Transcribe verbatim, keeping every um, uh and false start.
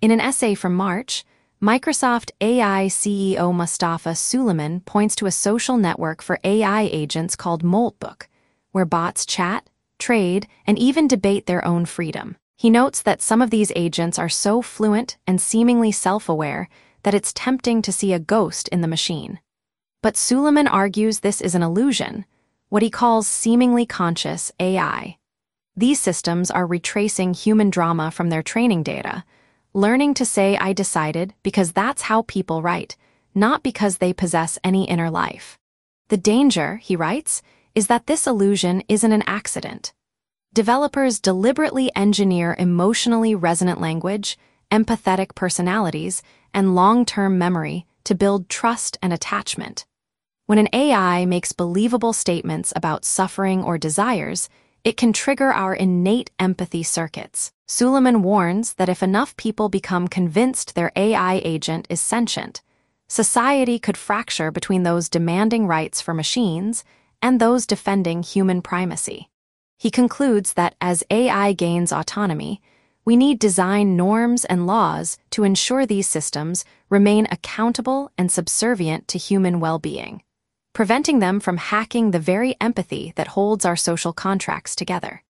In an essay from March, Microsoft A I C E O Mustafa Suleyman points to a social network for A I agents called Moltbook, where bots chat, trade, and even debate their own freedom. He notes that some of these agents are so fluent and seemingly self-aware that it's tempting to see a ghost in the machine. But Suleyman argues this is an illusion, what he calls seemingly conscious A I. These systems are retracing human drama from their training data, learning to say "I decided" because that's how people write, not because they possess any inner life. The danger, he writes, is that this illusion isn't an accident. Developers deliberately engineer emotionally resonant language, empathetic personalities, and long-term memory to build trust and attachment. When an A I makes believable statements about suffering or desires, it can trigger our innate empathy circuits. Suleyman warns that if enough people become convinced their A I agent is sentient, society could fracture between those demanding rights for machines and those defending human primacy. He concludes that as A I gains autonomy, we need design norms and laws to ensure these systems remain accountable and subservient to human well-being, preventing them from hacking the very empathy that holds our social contracts together.